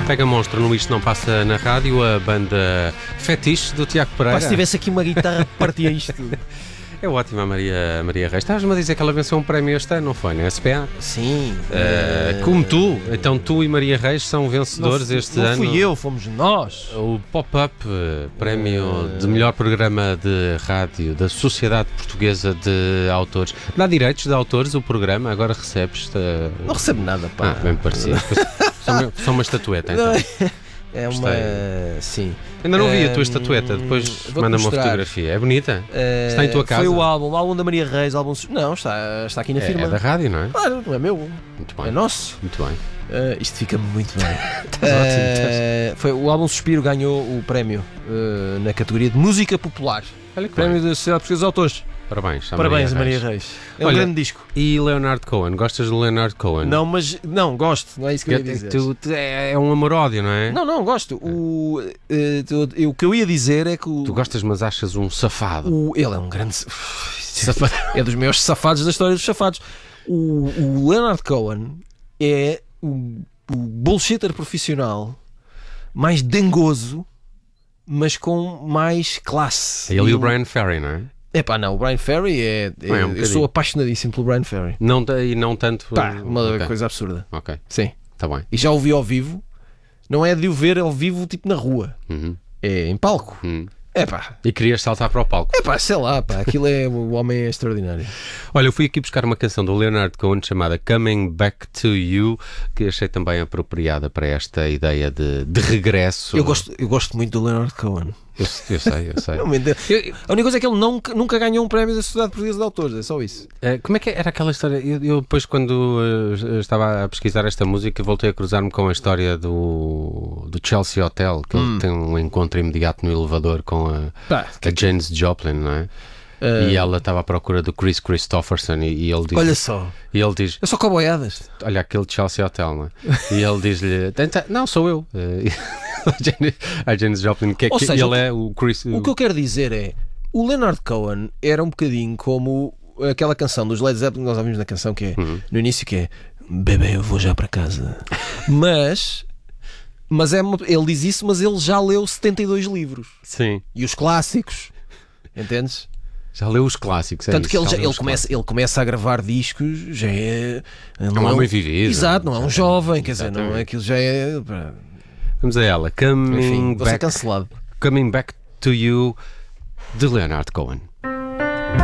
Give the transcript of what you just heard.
Pega Monstro no Isto Não Passa na Rádio, a banda Fetiche do Tiago Pereira. Pá, se tivesse aqui uma guitarra que partia isto tudo. É ótima a Maria Reis. Estavas-me a dizer que ela venceu um prémio este ano, não foi, na SPA? Sim. Como tu. Então tu e Maria Reis são vencedores este ano. Não fui eu, fomos nós. O Pop-Up, prémio de melhor programa de rádio da Sociedade Portuguesa de Autores. Dá direitos de autores o programa, agora recebes... Não recebo nada, pá. Bem parecido. Só uma estatueta, então. É uma... Gostei. Sim. Ainda não vi a tua estatueta, depois manda-me uma fotografia. É bonita? Está em tua casa? Foi o álbum da Maria Reis. Não, está aqui na firma. É da rádio, não é? Claro, não é meu. Muito bem. É nosso. Muito bem. Isto fica muito bem. Ótimo. Foi o álbum Suspiro, ganhou o prémio na categoria de música popular. Olha que Prémio bem. da Sociedade Portuguesa de Autores. Parabéns, Parabéns a Maria Reis. É um grande disco. E Leonard Cohen? Gostas do Leonard Cohen? Não, gosto. Não é isso que eu ia dizer. É um amor-ódio, não é? Não, gosto. O que eu ia dizer é que Tu gostas, mas achas um safado. Ele é um grande safado. É dos meus safados da história dos safados. O Leonard Cohen é o bullshitter profissional mais dengoso, mas com mais classe. Ele e o Brian Ferry, não é? Epá, não, o Brian Ferry eu sou apaixonadíssimo pelo Brian Ferry. E não tanto... Uma Ok. coisa absurda. Ok, Sim. está bem. E já o vi ao vivo. Não é de o ver ao vivo tipo na rua. Uhum. É em palco. Epá, E querias saltar para o palco. sei lá, pá, aquilo o homem é extraordinário. Olha, eu fui aqui buscar uma canção do Leonard Cohen chamada Coming Back to You, que achei também apropriada para esta ideia de regresso. Eu gosto muito do Leonard Cohen. Eu sei. Não me entendo. A única coisa é que ele nunca ganhou um prémio da Sociedade Portuguesa de Autores, é só isso. Como é que era aquela história? Eu depois, quando estava a pesquisar esta música, voltei a cruzar-me com a história do Chelsea Hotel, que ele tem um encontro imediato no elevador com a Janis Joplin, não é? E ela estava à procura do Chris Christopherson e ele diz... Olha só. E ele diz... É só coboiadas. Olha, aquele Chelsea Hotel, não é? E ele diz-lhe... Não, sou eu. A Janis Joplin, que é Ou que seja, ele é o Chris... O que eu quero dizer é... O Leonard Cohen era um bocadinho como aquela canção dos Led Zeppelin que nós ouvimos na canção, que é no início, que é bebê, eu vou já para casa. Mas ele diz isso, mas ele já leu 72 livros. Sim. E os clássicos. Entendes? Já leu os clássicos. Tanto que ele ele começa a gravar discos, já é... Não é um homem vivido. Exato, não é um jovem, quer dizer, não é, aquilo já é... Vamos a ela. Enfim, vou ser cancelado. Coming Back to You, de Leonard Cohen.